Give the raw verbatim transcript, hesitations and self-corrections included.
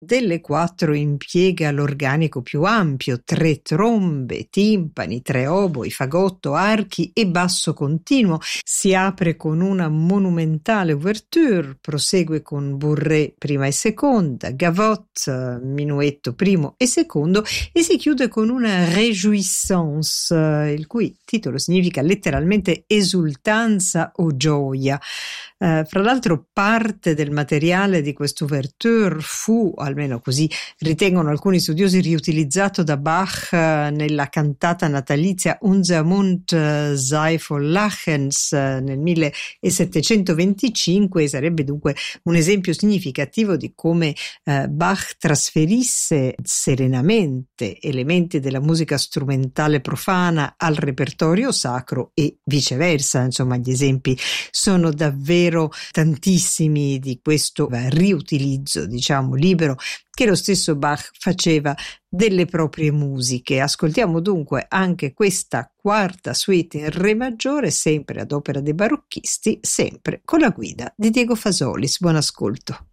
delle quattro impiega l'organico più ampio: tre trombe, timpani, tre oboi, fagotto, archi e basso continuo. Si apre con una monumentale ouverture, prosegue con bourrée prima e seconda, gavotte, minuetto primo e secondo, e si chiude con una réjouissance, il cui titolo significa letteralmente esultanza o gioia. Uh, fra l'altro parte del materiale di quest'ouverture fu, almeno così ritengono alcuni studiosi, riutilizzato da Bach uh, nella cantata natalizia Unser Mund uh, sei voll Lachens uh, nel millesettecentoventicinque, e sarebbe dunque un esempio significativo di come uh, Bach trasferisse serenamente elementi della musica strumentale profana al repertorio sacro e viceversa. Insomma, gli esempi sono davvero tantissimi di questo riutilizzo, diciamo, libero che lo stesso Bach faceva delle proprie musiche. Ascoltiamo dunque anche questa quarta suite in re maggiore, sempre ad opera dei barocchisti, sempre con la guida di Diego Fasolis. Buon ascolto.